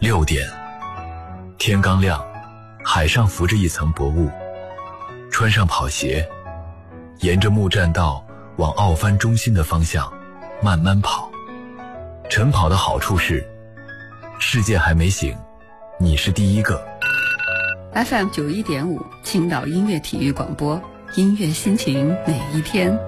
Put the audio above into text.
6点，天刚亮，海上浮着一层薄雾，穿上跑鞋，沿着木栈道往奥帆中心的方向慢慢跑。晨跑的好处是，世界还没醒，你是第一个。 FM 91.5青岛音乐体育广播，音乐心情每一天。